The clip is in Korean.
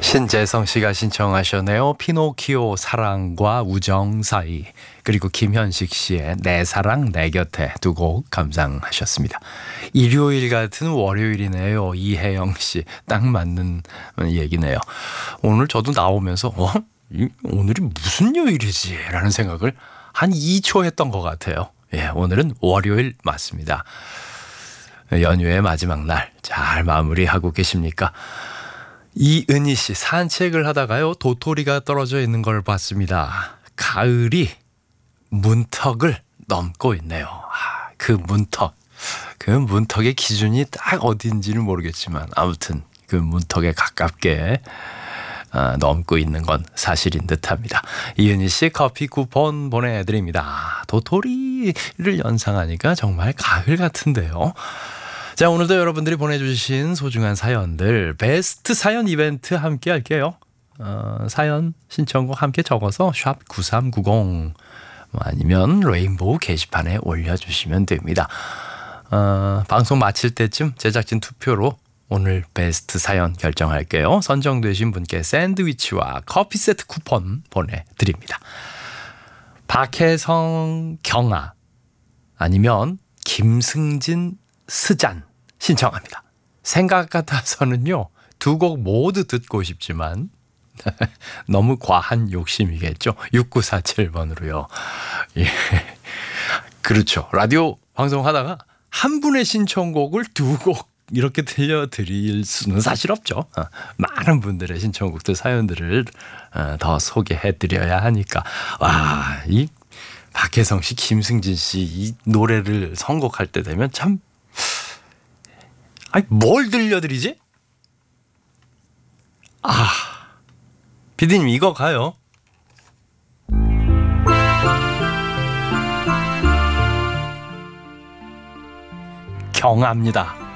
신재성 씨가 신청하셨네요. 피노키오 사랑과 우정 사이, 그리고 김현식 씨의 내 사랑 내 곁에 두 곡 감상하셨습니다. 일요일 같은 월요일이네요. 이혜영 씨, 딱 맞는 얘기네요. 오늘 저도 나오면서 오늘이 무슨 요일이지? 라는 생각을 한 2초 했던 것 같아요. 예, 오늘은 월요일 맞습니다. 연휴의 마지막 날 잘 마무리하고 계십니까? 이은희 씨, 산책을 하다가요 도토리가 떨어져 있는 걸 봤습니다. 가을이 문턱을 넘고 있네요. 그 문턱의 기준이 딱 어딘지는 모르겠지만 아무튼 그 문턱에 가깝게 넘고 있는 건 사실인 듯합니다. 이은희 씨 커피 쿠폰 보내드립니다. 도토리를 연상하니까 정말 가을 같은데요. 자, 오늘도 여러분들이 보내주신 소중한 사연들, 베스트 사연 이벤트 함께 할게요. 사연 신청곡 함께 적어서 샵 9390 아니면 레인보우 게시판에 올려주시면 됩니다. 방송 마칠 때쯤 제작진 투표로 오늘 베스트 사연 결정할게요. 선정되신 분께 샌드위치와 커피 세트 쿠폰 보내드립니다. 박혜성 경아 아니면 김승진 스잔 신청합니다. 생각 같아서는요 두 곡 모두 듣고 싶지만 너무 과한 욕심이겠죠. 6947번으로요. 예. 그렇죠. 라디오 방송하다가 한 분의 신청곡을 두 곡 이렇게 들려드릴 수는 사실 없죠. 많은 분들의 신청곡들 사연들을 더 소개해드려야 하니까. 와, 이 박혜성 씨, 김승진 씨 이 노래를 선곡할 때 되면 참 뭘 들려드리지? 피디님 이거 가요. 경합니다.